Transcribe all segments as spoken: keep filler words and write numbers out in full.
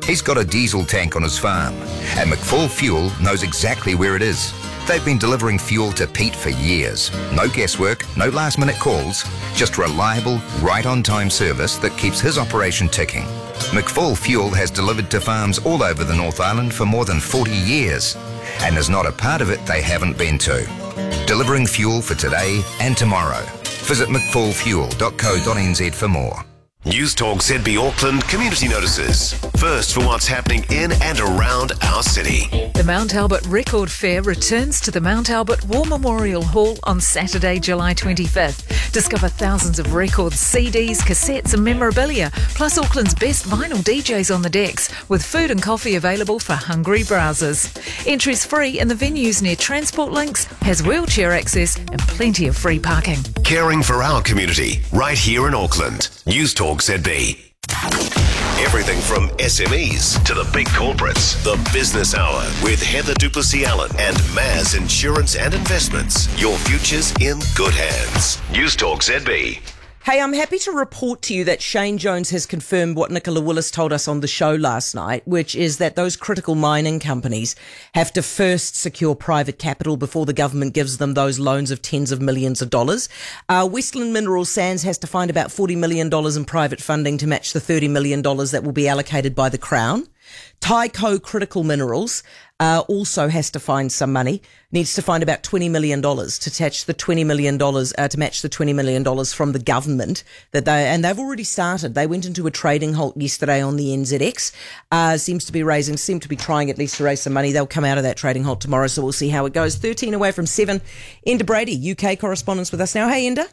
He's got a diesel tank on his farm, and McFall Fuel knows exactly where it is. They've been delivering fuel to Pete for years. No guesswork, no last-minute calls, just reliable, right-on-time service that keeps his operation ticking. McFall Fuel has delivered to farms all over the North Island for more than forty years, and there's not a part of it they haven't been to. Delivering fuel for today and tomorrow. Visit mcfall fuel dot co dot n z for more. News Talk Z B Auckland community notices. First for what's happening in and around our city. The Mount Albert Record Fair returns to the Mount Albert War Memorial Hall on Saturday, July twenty-fifth. Discover thousands of records, C Ds, cassettes and memorabilia, plus Auckland's best vinyl D Js on the decks, with food and coffee available for hungry browsers. Entry's free and the venue's near Transport Links, has wheelchair access and plenty of free parking. Caring for our community, right here in Auckland. News Talk Z B. Everything from S M Es to the big corporates. The Business Hour with Heather Duplessis-Allen and Maz Insurance and Investments. Your future's in good hands. News Talk Z B. Hey, I'm happy to report to you that Shane Jones has confirmed what Nicola Willis told us on the show last night, which is that those critical mining companies have to first secure private capital before the government gives them those loans of tens of millions of dollars. Uh, Westland Mineral Sands has to find about forty million dollars in private funding to match the thirty million dollars that will be allocated by the Crown. Tyco Critical Minerals uh, also has to find some money, needs to find about twenty million dollars to match the twenty million dollars uh, to match the twenty million dollars from the government that they, and they've already started. They went into a trading halt yesterday on the N Z X. Uh, seems to be raising, seem to be trying at least to raise some money. They'll come out of that trading halt tomorrow, so we'll see how it goes. thirteen away from seven. Enda Brady, U K correspondent with us now. Hey, Enda.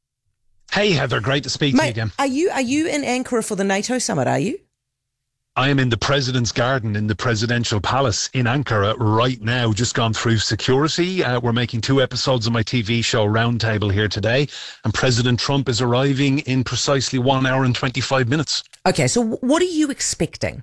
Hey, Heather. Great to speak Mate, to you again. Are you, are you in Ankara for the NATO summit, are you? I am in the President's Garden in the Presidential Palace in Ankara right now, just gone through security. Uh, we're making two episodes of my T V show Roundtable here today, and President Trump is arriving in precisely one hour and twenty-five minutes. Okay, so what are you expecting?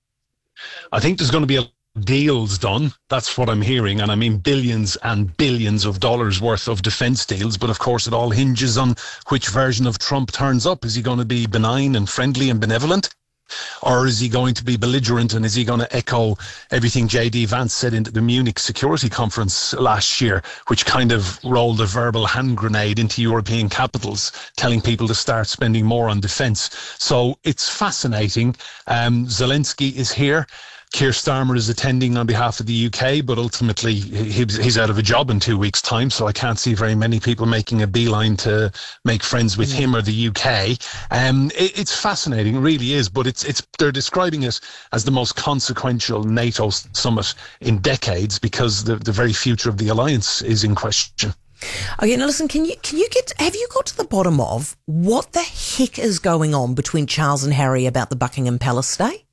I think there's going to be a deals done. That's what I'm hearing. And I mean billions and billions of dollars worth of defence deals. But of course, it all hinges on which version of Trump turns up. Is he going to be benign and friendly and benevolent? Or is he going to be belligerent, and is he going to echo everything J D Vance said into the Munich Security Conference last year, which kind of rolled a verbal hand grenade into European capitals, telling people to start spending more on defence? So it's fascinating. Um, Zelensky is here. Keir Starmer is attending on behalf of the U K, but ultimately he's out of a job in two weeks' time, so I can't see very many people making a beeline to make friends with him or the U K. Um, it, it's fascinating, it really is, but it's it's they're describing it as the most consequential NATO summit in decades because the, the very future of the alliance is in question. Okay, now listen, can you can you get have you got to the bottom of what the heck is going on between Charles and Harry about the Buckingham Palace stay?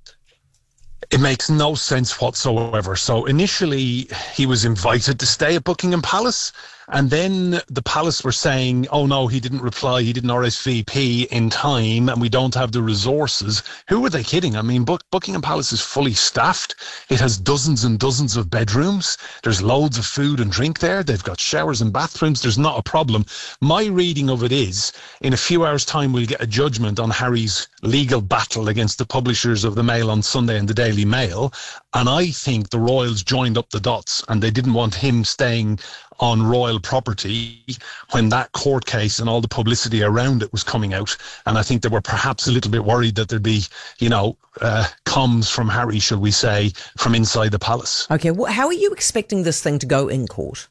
It makes no sense whatsoever. So initially he was invited to stay at Buckingham Palace, and then the palace were saying, oh no, he didn't reply, he didn't R S V P in time, and we don't have the resources. Who were they kidding? I mean, Buck- Buckingham Palace is fully staffed. It has dozens and dozens of bedrooms. There's loads of food and drink there. They've got showers and bathrooms. There's not a problem. My reading of it is, in a few hours' time, we'll get a judgment on Harry's legal battle against the publishers of the Mail on Sunday and the Daily Mail. And I think the royals joined up the dots, and they didn't want him staying on royal property when that court case and all the publicity around it was coming out. And I think they were perhaps a little bit worried that there'd be, you know, uh, comms from Harry, shall we say, from inside the palace. Okay, well, how are you expecting this thing to go in court?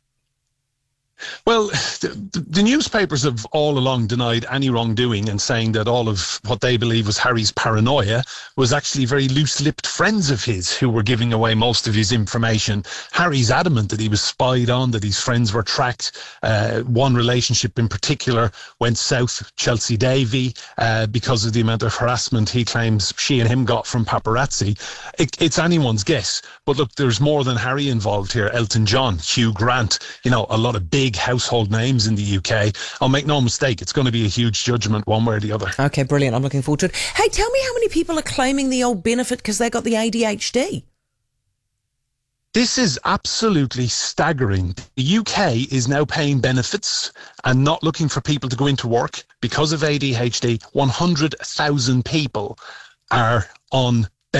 Well, the, the newspapers have all along denied any wrongdoing and saying that all of what they believe was Harry's paranoia was actually very loose-lipped friends of his who were giving away most of his information. Harry's adamant that he was spied on, that his friends were tracked. Uh, one relationship in particular went south, Chelsea Davy, uh, because of the amount of harassment he claims she and him got from paparazzi. It, it's anyone's guess. But look, there's more than Harry involved here. Elton John, Hugh Grant, you know, a lot of big household names in the U K. I'll make no mistake, it's going to be a huge judgment one way or the other. Okay, brilliant. I'm looking forward to it. Hey, tell me how many people are claiming the old benefit because they got the A D H D? This is absolutely staggering. The U K is now paying benefits and not looking for people to go into work because of A D H D. one hundred thousand people are on